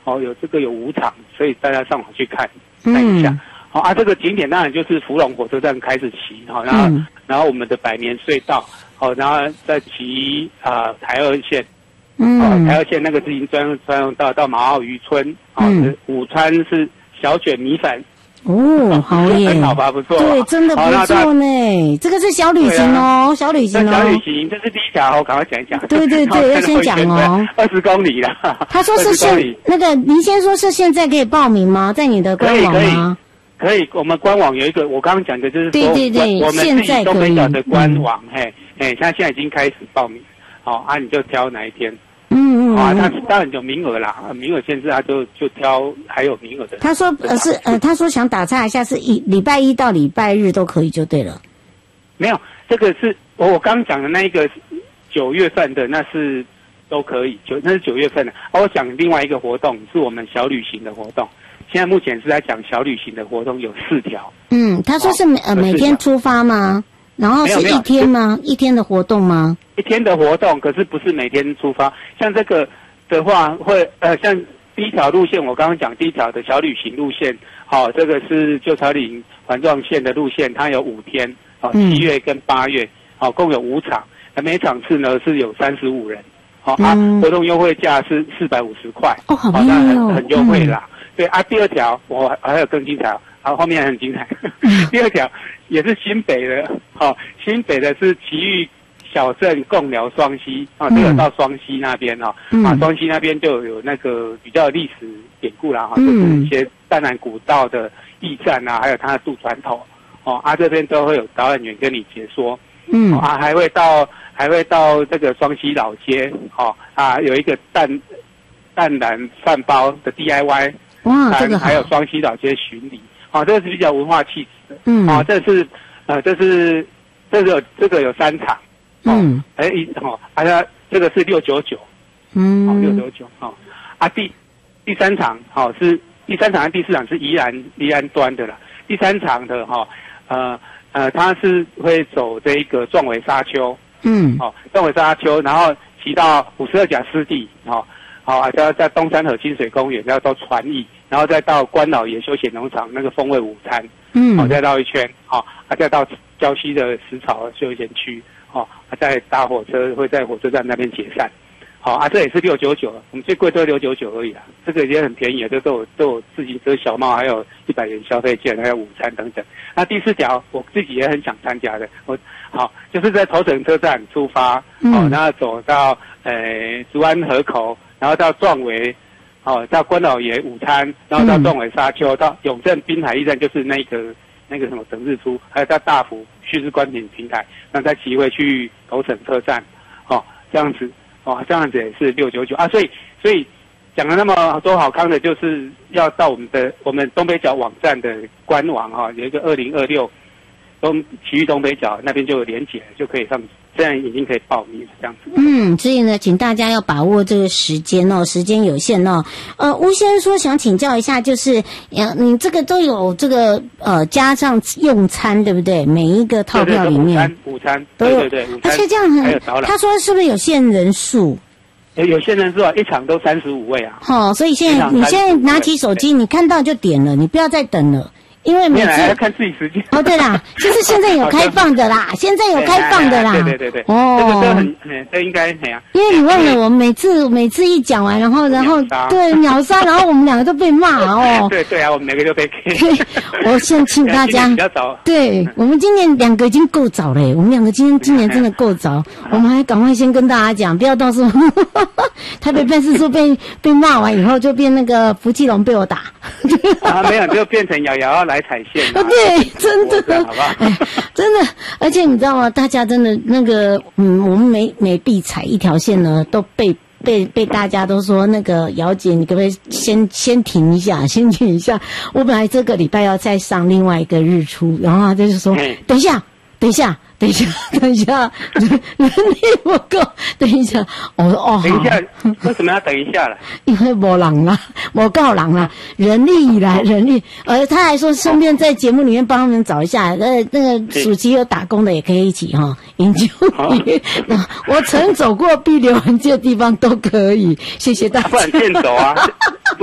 有5场，所以大家上网去看一下。这个景点当然就是福隆火车站开始骑，然后我们的百年隧道，然后再骑台二线，台二线那个自行专用道到马澳渔村，午餐是小卷米粉。 好耶， 很好吧，不错， 对，真的不错呢。这个是小旅行哦，小旅行哦。 小旅行，这是第一条，我赶快讲一讲。 对，要先讲哦。 20公里啦。 他说是那个，您先说是现在可以报名吗？在你的官网吗？ 可以，我们官网有一个，我刚刚讲的就是说， 对， 我们自己东北角的官网，他现在已经开始报名，你就挑哪一天。他当然有名额啦，名额限制他就挑还有名额的。 他说他说想打岔一下，是礼拜一到礼拜日都可以就对了。 没有，这个是我刚讲的那一个9月份的，那是都可以，那是9月份的。我讲另外一个活动是我们小旅行的活动，现在目前是在讲小旅行的活动有4条。他说是每天出发吗？然后是一天吗？一天的活动吗？ 一天的活动，可是不是每天出发。像这个的话，会像第一条路线，我刚刚讲第一条的小旅行路线，这个是旧草岭环状线的路线，它有5天，7月跟8月，共有5场，每场次呢是有35人，活动优惠价是450块， 好便宜哦， 很优惠啦。对第二条我还有更精彩，后面很精彩。第二条也是新北的，新北的是奇遇小镇贡寮双溪这个到双溪那边双溪那边就有那个比较历史典故啦就是一些淡南古道的驿站还有它的渡船头这边都会有导览员跟你解说还会到这个双溪老街有一个淡蓝饭包的 DIY 这个还有双溪老街巡礼这个是比较文化气质的这个有3场这个是699699第3场是第3场和第4场是宜兰端的啦。第3场的它是会走这一个壮围沙丘壮围沙丘，然后骑到52甲湿地要在东山河清水公园要到船驿，然后再到关老爷休闲农场那个风味午餐再绕一圈再到礁溪的石草休闲区再搭火车会在火车站那边解散这也是699，我们最贵都是699而已啦，这个也很便宜这都有自行车小帽，还有100元消费券，还有午餐等等。那第4条我自己也很想参加的，就是在头城车站出发然后走到竹安河口，然后到壮围到关老爷午餐，然后到壮围沙丘，到永正滨海驿站，就是那个什么等日出，还有到大福旭日观景平台，然后再骑回去头城车站这样子这样子也是699所以讲了那么多好康的，就是要到我们东北角网站的官网有一个2026奇遇东北角那边就有连结，就可以上，现在已经可以报名了这样子。 所以呢，请大家要把握这个时间时间有限巫先生说想请教一下，就是你这个都有这个加上用餐对不对？每一个套票里面午餐都有， 对， 而且这样还有导览。 他说是不是有限人数？ 有限人数一场都35位所以你现在拿起手机，你看到就点了，你不要再等了。因为每次要看自己时间对啦，就是现在有开放的啦，现在有开放的啦。 对这个都很这应该因为你忘了我每次一讲完，然后对秒杀，然后我们2个都被骂对我们2个就被 K。我先请大家比较早， 对我们今年2个已经够早了，我们2个今年真的够早，我们还赶快先跟大家讲，不要到时候台北办事处被骂完以后就变那个福气龙被我打。 没有，就变成瑶瑶来踩线对，真的，好吧，真的，而且你知道吗？大家真的那个，我们每必踩一条线呢，都被大家都说那个姚姐，你可不可以先停一下，先停一下？我本来这个礼拜要再上另外一个日出，然后他就是说，等一下，人力不够，等一下，我说等一下，为什么要等一下了？ 因为没人啦，没够人啦，人力，他还说顺便在节目里面帮他们找一下，那个暑期有打工的也可以一起研究。我曾走过必留痕迹的地方都可以，谢谢大家。 不然健走